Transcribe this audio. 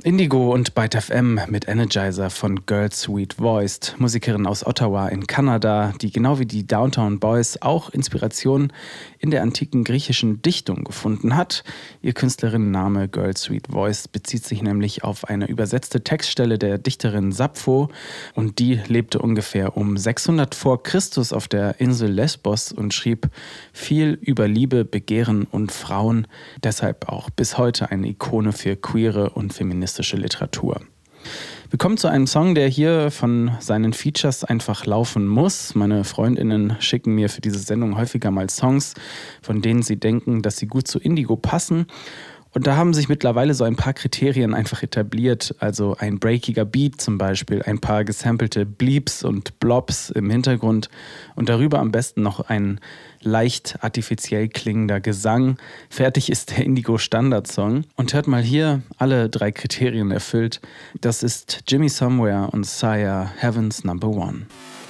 Indigo und Byte FM mit Energizer von Girl Sweet Voiced, Musikerin aus Ottawa in Kanada, die genau wie die Downtown Boys auch Inspiration in der antiken griechischen Dichtung gefunden hat. Ihr Künstlerinnenname Girl Sweet Voiced bezieht sich nämlich auf eine übersetzte Textstelle der Dichterin Sappho und die lebte ungefähr um 600 vor Christus auf der Insel Lesbos und schrieb viel über Liebe, Begehren und Frauen, deshalb auch bis heute eine Ikone für queere und feministische Literatur. Wir kommen zu einem Song, der hier von seinen Features einfach laufen muss. Meine FreundInnen schicken mir für diese Sendung häufiger mal Songs, von denen sie denken, dass sie gut zu Indigo passen. Und da haben sich mittlerweile so ein paar Kriterien einfach etabliert, also ein breakiger Beat zum Beispiel, ein paar gesampelte Bleeps und Blobs im Hintergrund und darüber am besten noch ein leicht artifiziell klingender Gesang. Fertig ist der Indigo-Standardsong. Und hört mal hier, alle 3 Kriterien erfüllt. Das ist Jimmy Somewhere und Sia, Heaven's Number One.